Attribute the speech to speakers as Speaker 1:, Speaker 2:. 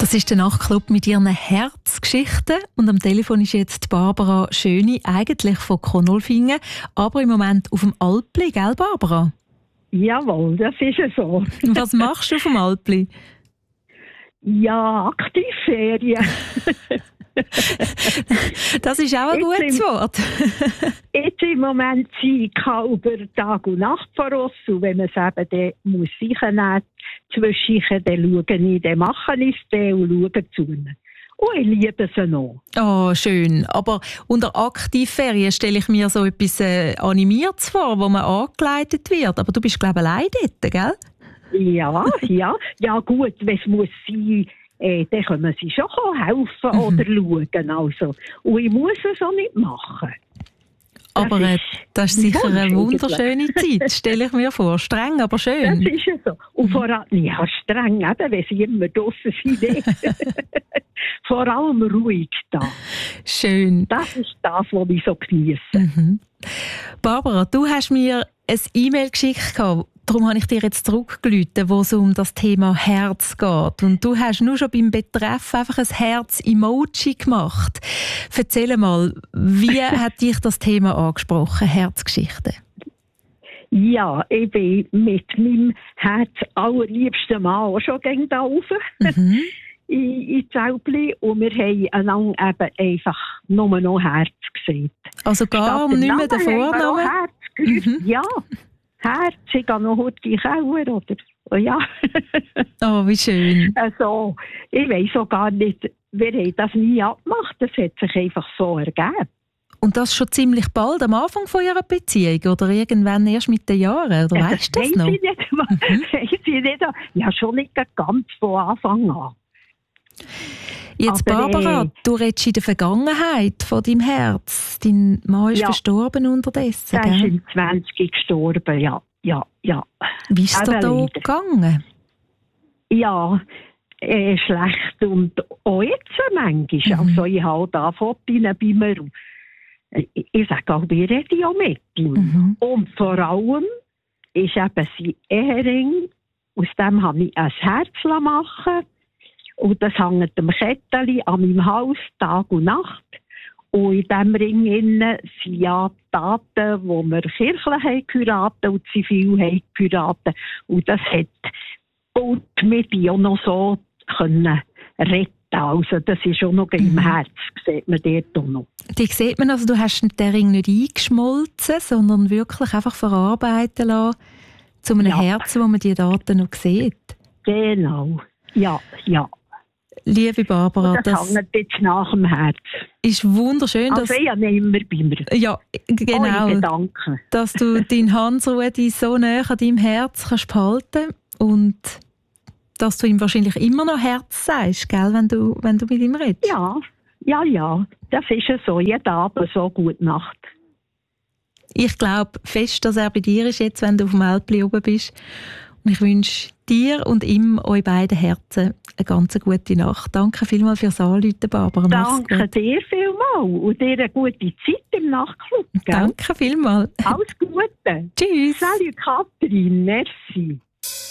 Speaker 1: Das ist der Nachtclub mit ihren Herzgeschichten. Und am Telefon ist jetzt Barbara Schöni, eigentlich von Konolfingen, aber im Moment auf dem Alpli, gell Barbara?
Speaker 2: Jawohl, das ist ja so.
Speaker 1: Was machst du auf dem Alpli?
Speaker 2: Ja, Aktivferien.
Speaker 1: Das ist auch ein gutes Wort.
Speaker 2: Jetzt im Moment sind die Kälber Tag und Nacht voraus. Und wenn man es eben dann muss sichern zwischen, dann schaue ich, dann mache ich es dann und schaue zu ihnen. Und ich liebe sie noch.
Speaker 1: Oh, schön. Aber unter Aktivferien stelle ich mir so etwas Animiertes vor, wo man angeleitet wird. Aber du bist, glaube ich, allein dort, gell?
Speaker 2: Ja, gut, wenn es muss sein, dann können sie schon helfen oder schauen. Also. Und ich muss es auch nicht machen.
Speaker 1: Aber das ist sicher eine wunderschöne Zeit, stelle ich mir vor. Streng, aber schön.
Speaker 2: Das ist ja so. Und vor allem, ja, streng, eben, wenn sie immer draussen sind. Vor allem ruhig da.
Speaker 1: Schön.
Speaker 2: Das ist das, was ich so genieße.
Speaker 1: Mhm. Barbara, du hast mir ein E-Mail geschickt, darum habe ich dir jetzt zurückgerufen, wo es um das Thema Herz geht. Und du hast nur schon beim Betreff einfach ein Herz-Emoji gemacht. Erzähl mal, wie hat dich das Thema angesprochen, Herzgeschichten?
Speaker 2: Ja, ich bin mit meinem Herz allerliebsten Mann auch schon da rauf. In Zäubli. Und wir haben einander eben einfach nur noch Herz gesehen.
Speaker 1: Also gar nicht mehr den Vornamen?
Speaker 2: Ja, Herz, ich gehe noch heute in den Keller, oder? Oh, ja.
Speaker 1: Oh, wie schön.
Speaker 2: Also, ich weiss auch gar nicht, wir haben das nie abgemacht, das hat sich einfach so ergeben.
Speaker 1: Und das schon ziemlich bald, am Anfang von Ihrer Beziehung, oder irgendwann erst mit den Jahren, oder weißt du das noch?
Speaker 2: Weiss ich nicht. Ja, schon nicht ganz von Anfang an.
Speaker 1: Jetzt, aber Barbara, du redest in der Vergangenheit von deinem Herz. Dein Mann ist verstorben unterdessen,
Speaker 2: gell? Er ist im 20 gestorben, ja.
Speaker 1: Wie ist es dir da gegangen?
Speaker 2: Ja, schlecht und auch jetzt manchmal. Also ich habe da Fotos bei mir. Ich sage auch, wir reden ja mit ihm. Und vor allem ist eben sein Ehering, aus dem habe ich ein Herz machen. Und das hängt dem Kettchen an meinem Haus Tag und Nacht. Und in diesem Ring innen sind ja Taten, wo wir kirchlich haben geheiratet und zivil haben geheiratet. Und das hat gut mit auch noch so können retten. Also das ist auch noch im Herz, sieht man dort auch noch.
Speaker 1: Die sieht man, also du hast den Ring nicht eingeschmolzen, sondern wirklich einfach verarbeiten lassen zu einem Herzen, wo man die Daten noch sieht.
Speaker 2: Genau, ja.
Speaker 1: Liebe Barbara,
Speaker 2: das hängt jetzt nach dem Herz.
Speaker 1: Ist wunderschön.
Speaker 2: Also ich habe immer bei mir.
Speaker 1: Ja, genau. Dass du deinen Hans-Rudi so näher an deinem Herz kannst behalten und dass du ihm wahrscheinlich immer noch Herz sagst, gell, wenn du mit ihm redest.
Speaker 2: Ja. Das ist ja so. Jeden Abend so gute Nacht.
Speaker 1: Ich glaube fest, dass er bei dir ist jetzt, wenn du auf dem Alpli oben bist. Und ich wünsche dir und ihm, euch beiden Herzen, eine ganz gute Nacht. Danke vielmals fürs Anrufen, Barbara.
Speaker 2: Danke dir vielmals und dir eine gute Zeit im Nachtclub. Gell?
Speaker 1: Danke vielmals.
Speaker 2: Alles Gute.
Speaker 1: Tschüss.
Speaker 2: Salut Katrin, merci.